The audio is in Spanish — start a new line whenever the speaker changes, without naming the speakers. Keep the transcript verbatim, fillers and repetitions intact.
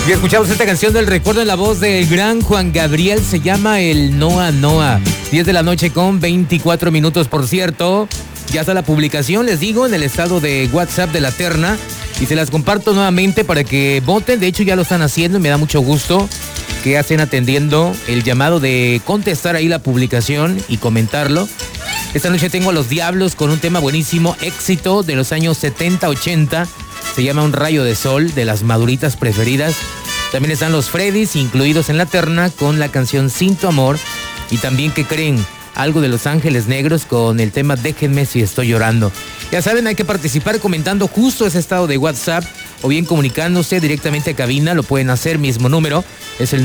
Y escuchamos esta canción del recuerdo en la voz del gran Juan Gabriel. Se llama el Noa Noa. diez de la noche con veinticuatro minutos, por cierto. Ya está la publicación, les digo, en el estado de WhatsApp de la terna. Y se las comparto nuevamente para que voten. De hecho, ya lo están haciendo y me da mucho gusto que hacen atendiendo el llamado de contestar ahí la publicación y comentarlo. Esta noche tengo a Los Diablos con un tema buenísimo, éxito de los años setenta, ochenta. Se llama Un Rayo de Sol, de las maduritas preferidas. También están los Freddys incluidos en la terna con la canción Sin Tu Amor. Y también, ¿qué creen? Algo de Los Ángeles Negros con el tema Déjenme si estoy llorando. Ya saben, hay que participar comentando justo ese estado de WhatsApp o bien comunicándose directamente a cabina. Lo pueden hacer, mismo número, es el